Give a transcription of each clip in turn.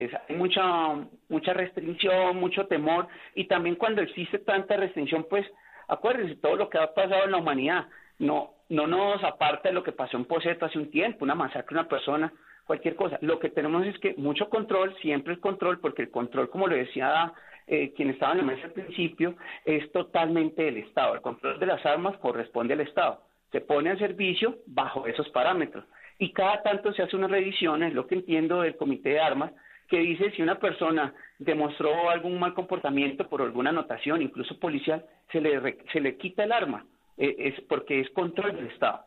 Hay mucha restricción, mucho temor, y también cuando existe tanta restricción, pues acuérdense, todo lo que ha pasado en la humanidad no nos aparta de lo que pasó en Poceto hace un tiempo, una masacre, una persona, cualquier cosa. Lo que tenemos es que mucho control, siempre el control, porque el control, como lo decía quien estaba en la mesa al principio, es totalmente del Estado. El control de las armas corresponde al Estado. Se pone al servicio bajo esos parámetros. Y cada tanto se hace una revisión, es lo que entiendo del Comité de Armas, que dice si una persona demostró algún mal comportamiento por alguna anotación, incluso policial, se le quita el arma, porque es control del Estado.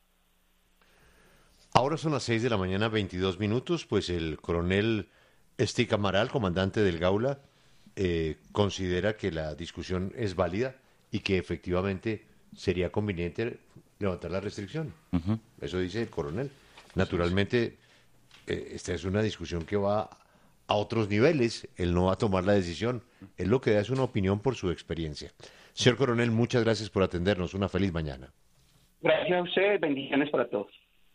Ahora son las 6 de la mañana, 22 minutos, pues el coronel Stig Amaral, comandante del Gaula, considera que la discusión es válida y que efectivamente sería conveniente levantar la restricción. Uh-huh. Eso dice el coronel. Naturalmente, esta es una discusión que va a otros niveles, él no va a tomar la decisión, él lo que da es una opinión por su experiencia. Señor coronel, muchas gracias por atendernos, una feliz mañana. Gracias a usted, bendiciones para todos.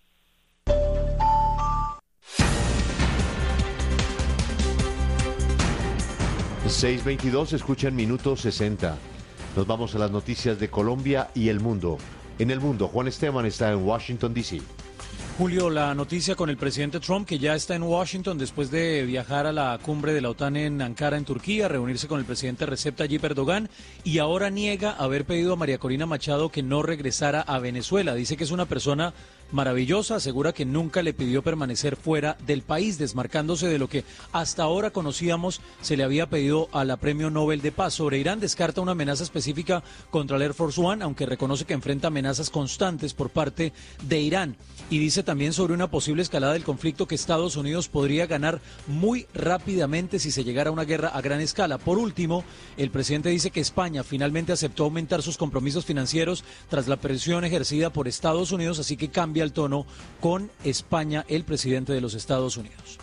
...6:22, escuchan Minuto 60. Nos vamos a las noticias de Colombia y el mundo. En el mundo, Juan Esteban está en Washington, D.C. Julio, la noticia con el presidente Trump, que ya está en Washington después de viajar a la cumbre de la OTAN en Ankara, en Turquía, reunirse con el presidente Recep Tayyip Erdogan, y ahora niega haber pedido a María Corina Machado que no regresara a Venezuela. Dice que es una persona maravillosa, asegura que nunca le pidió permanecer fuera del país, desmarcándose de lo que hasta ahora conocíamos se le había pedido a la Premio Nobel de Paz. Sobre Irán, descarta una amenaza específica contra el Air Force One, aunque reconoce que enfrenta amenazas constantes por parte de Irán. Y dice también sobre una posible escalada del conflicto que Estados Unidos podría ganar muy rápidamente si se llegara a una guerra a gran escala. Por último, el presidente dice que España finalmente aceptó aumentar sus compromisos financieros tras la presión ejercida por Estados Unidos, así que cambia el tono con España el presidente de los Estados Unidos.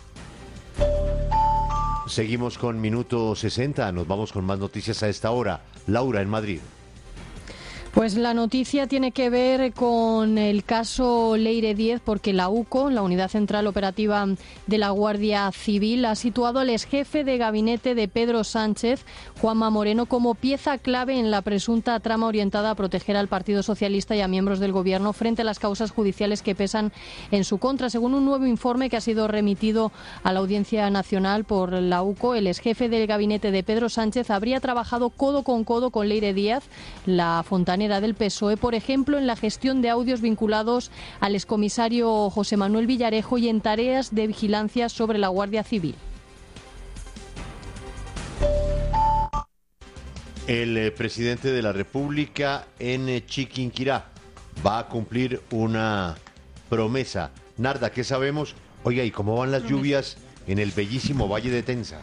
Seguimos con Minuto 60, nos vamos con más noticias a esta hora. Laura, en Madrid. Pues la noticia tiene que ver con el caso Leire 10, porque la UCO, la Unidad Central Operativa de la Guardia Civil, ha situado al exjefe de gabinete de Pedro Sánchez, Juanma Moreno, como pieza clave en la presunta trama orientada a proteger al Partido Socialista y a miembros del Gobierno frente a las causas judiciales que pesan en su contra. Según un nuevo informe que ha sido remitido a la Audiencia Nacional por la UCO, el exjefe del gabinete de Pedro Sánchez habría trabajado codo con Leire Díaz, la fontanera del PSOE, por ejemplo, en la gestión de audios vinculados al excomisario José Manuel Villarejo y en tareas de vigilancia sobre la Guardia Civil. El presidente de la República en Chiquinquirá va a cumplir una promesa. Narda, ¿qué sabemos? Oiga, ¿y cómo van las lluvias en el bellísimo Valle de Tenza?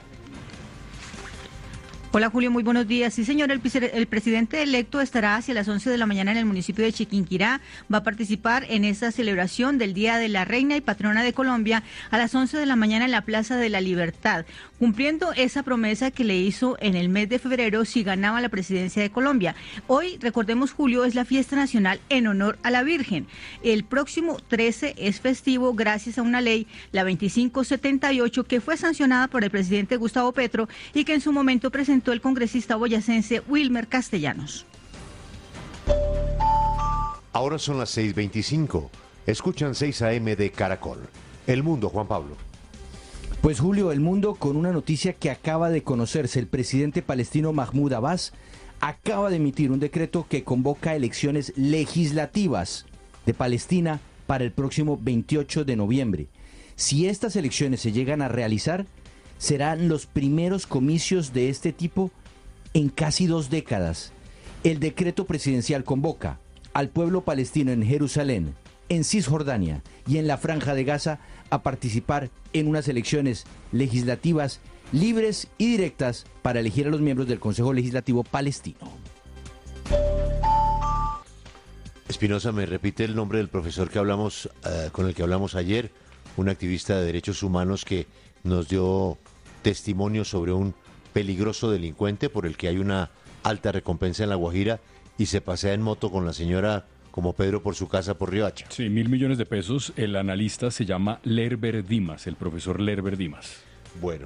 Hola Julio, muy buenos días. Sí señor, el presidente electo estará hacia las 11 de la mañana en el municipio de Chiquinquirá. Va a participar en esta celebración del Día de la Reina y Patrona de Colombia a las 11 de la mañana en la Plaza de la Libertad, cumpliendo esa promesa que le hizo en el mes de febrero si ganaba la presidencia de Colombia. Hoy, recordemos Julio, es la fiesta nacional en honor a la Virgen. El próximo 13 es festivo gracias a una ley, la 2578, que fue sancionada por el presidente Gustavo Petro y que en su momento presentó el congresista boyacense Wilmer Castellanos. Ahora son las 6:25. Escuchan 6 AM de Caracol. El mundo, Juan Pablo. Pues Julio, el mundo con una noticia que acaba de conocerse. El presidente palestino Mahmoud Abbas acaba de emitir un decreto que convoca elecciones legislativas de Palestina para el próximo 28 de noviembre. Si estas elecciones se llegan a realizar, serán los primeros comicios de este tipo en casi 2 décadas. El decreto presidencial convoca al pueblo palestino en Jerusalén, en Cisjordania y en la Franja de Gaza a participar en unas elecciones legislativas libres y directas para elegir a los miembros del Consejo Legislativo palestino. Espinosa, ¿me repite el nombre del profesor que hablamos, con el que hablamos ayer? Un activista de derechos humanos que nos dio testimonio sobre un peligroso delincuente por el que hay una alta recompensa en La Guajira y se pasea en moto con la señora como Pedro por su casa por Riohacha. Sí, 1.000 millones de pesos. El analista se llama Lerber Dimas, el profesor Lerber Dimas. Bueno,